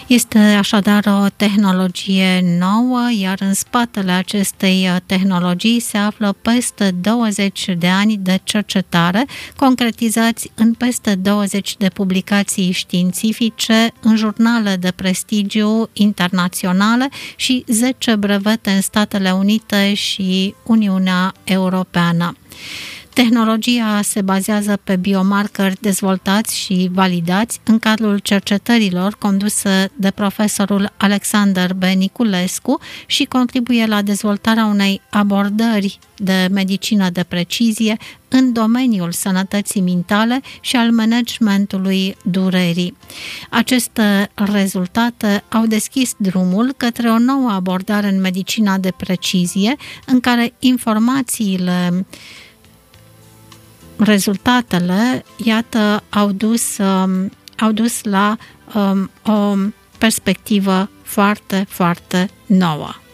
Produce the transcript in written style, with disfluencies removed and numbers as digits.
Este așadar o tehnologie nouă, iar în spatele acestei tehnologii se află peste 20 de ani de cercetare, concretizați în peste 20 de publicații științifice, în jurnale de prestigiu internaționale și 10 brevete în Statele Unite și Uniunea Europeană. Tehnologia se bazează pe biomarcări dezvoltați și validați în cadrul cercetărilor conduse de profesorul Alexander B. Niculescu și contribuie la dezvoltarea unei abordări de medicină de precizie în domeniul sănătății mentale și al managementului durerii. Aceste rezultate au deschis drumul către o nouă abordare în medicina de precizie, în care rezultatele, iată, au dus la o perspectivă foarte, foarte nouă.